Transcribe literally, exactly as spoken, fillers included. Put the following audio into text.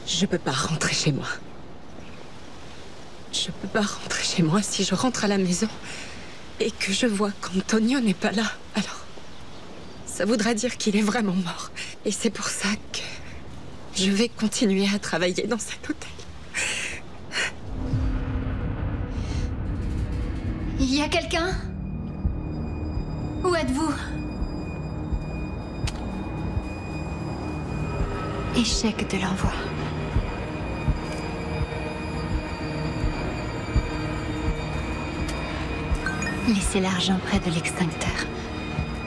Je peux pas rentrer chez moi. Je peux pas rentrer chez moi si je rentre à la maison et que je vois qu'Antonio n'est pas là. Alors, ça voudra dire qu'il est vraiment mort. Et c'est pour ça que je vais continuer à travailler dans cet hôtel. Il y a quelqu'un? Où êtes-vous? Échec de l'envoi. Laissez l'argent près de l'extincteur.